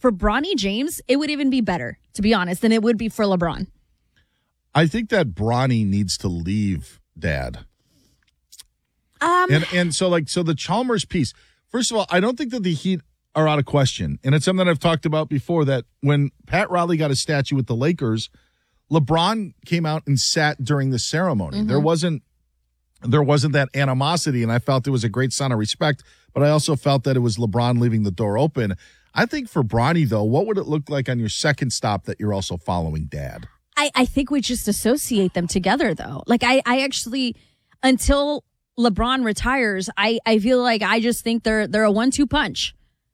for Bronny James, it would even be better, to be honest, than it would be for LeBron. I think that Bronny needs to leave Dad. And so the Chalmers piece, first of all, I don't think that the Heat are out of question. And it's something that I've talked about before, that when Pat Riley got a statue with the Lakers, LeBron came out and sat during the ceremony. There wasn't that animosity, and I felt it was a great sign of respect, but I also felt that it was LeBron leaving the door open. I think for Bronny, though, what would it look like on your second stop that you're also following Dad? I think we just associate them together, though. Like, I actually, until LeBron retires, I feel like I just think they're a 1-2 punch.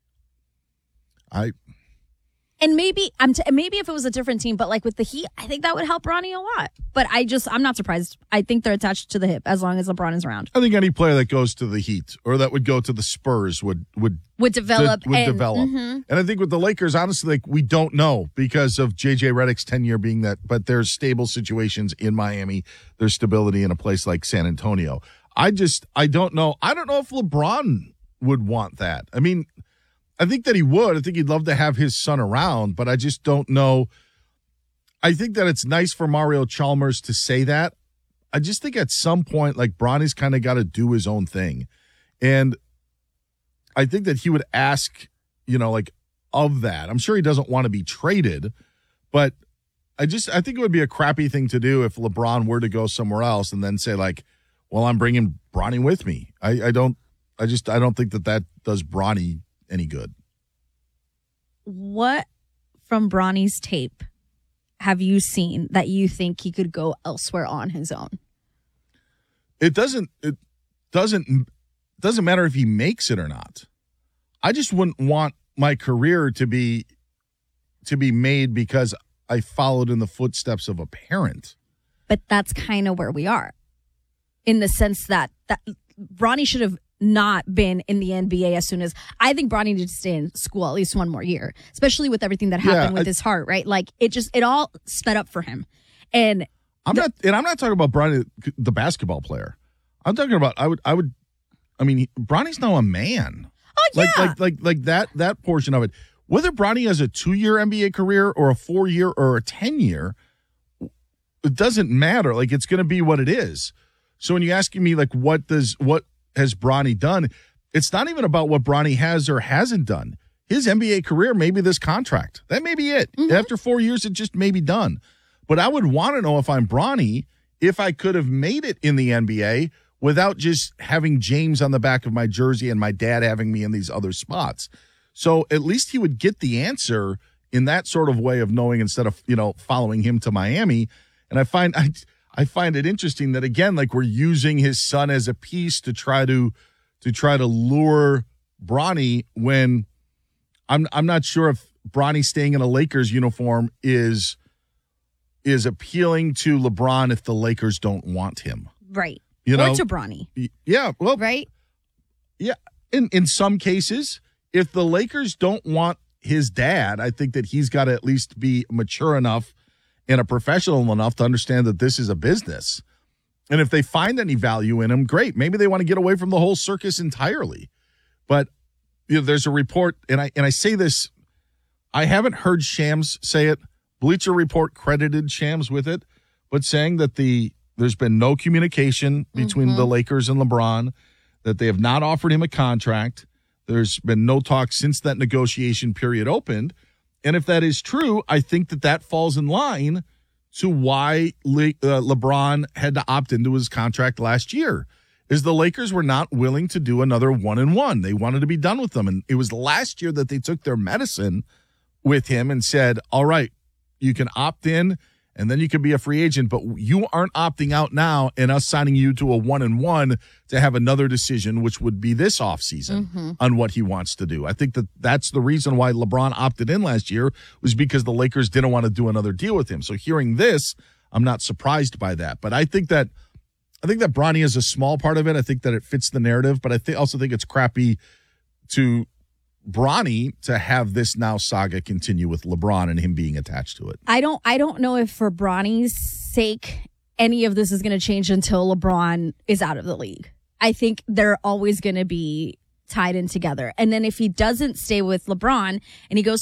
And maybe maybe if it was a different team, but like with the Heat, I think that would help Bronny a lot. But I'm not surprised. I think they're attached to the hip as long as LeBron is around. I think any player that goes to the Heat or that would go to the Spurs would develop. And I think with the Lakers, honestly, like, we don't know because of JJ Redick's tenure being that, but there's stable situations in Miami. There's stability in a place like San Antonio. I don't know. I don't know if LeBron would want that. I mean, I think that he would. I think he'd love to have his son around, but I just don't know. I think that it's nice for Mario Chalmers to say that. I just think at some point, like, Bronny's kind of got to do his own thing. And I think that he would ask, of that. I'm sure he doesn't want to be traded, but I think it would be a crappy thing to do if LeBron were to go somewhere else and then say, like, well, I'm bringing Bronny with me. I don't think that does Bronny any good. What from Bronny's tape have you seen that you think he could go elsewhere on his own? It doesn't matter if he makes it or not. I just wouldn't want my career to be made because I followed in the footsteps of a parent. But that's kind of where we are, in the sense that Bronny should have not been in the NBA as soon as. I think Bronny needs to stay in school at least one more year, especially with everything that happened with his heart, right? Like, it all sped up for him. And I'm not talking about Bronny, the basketball player. I'm talking about Bronny's now a man. Oh yeah. Like that portion of it. Whether Bronny has a 2-year NBA career or a 4-year or a 10-year, it doesn't matter. Like, it's going to be what it is. So when you're asking me, like, what has Bronny done? It's not even about what Bronny has or hasn't done. His NBA career may be this contract. That may be it. Mm-hmm. After 4 years, it just may be done. But I would want to know, if I'm Bronny, if I could have made it in the NBA without just having James on the back of my jersey and my dad having me in these other spots. So at least he would get the answer in that sort of way of knowing, instead of, following him to Miami. And I find it interesting that, again, like, we're using his son as a piece to try to lure Bronny, when I'm not sure if Bronny staying in a Lakers uniform is appealing to LeBron if the Lakers don't want him. Right. Or to Bronny. Yeah. Well, right. Yeah. In some cases, if the Lakers don't want his dad, I think that he's got to at least be mature enough and a professional enough to understand that this is a business. And if they find any value in him, great. Maybe they want to get away from the whole circus entirely. But there's a report, and I say this, I haven't heard Shams say it. Bleacher Report credited Shams with it, but saying that there's been no communication between the Lakers and LeBron, that they have not offered him a contract. There's been no talk since that negotiation period opened. And if that is true, I think that falls in line to why LeBron had to opt into his contract last year, is the Lakers were not willing to do another 1-and-1. They wanted to be done with them. And it was last year that they took their medicine with him and said, all right, you can opt in and then you can be a free agent, but you aren't opting out now and us signing you to a 1-and-1 to have another decision, which would be this offseason on what he wants to do. I think that's the reason why LeBron opted in last year, was because the Lakers didn't want to do another deal with him. So hearing this, I'm not surprised by that. But I think that Bronny is a small part of it. I think that it fits the narrative, but I also think it's crappy to Bronny to have this now saga continue with LeBron and him being attached to it. I don't know if, for Bronny's sake, any of this is going to change until LeBron is out of the league. I think they're always going to be tied in together. And then if he doesn't stay with LeBron and he goes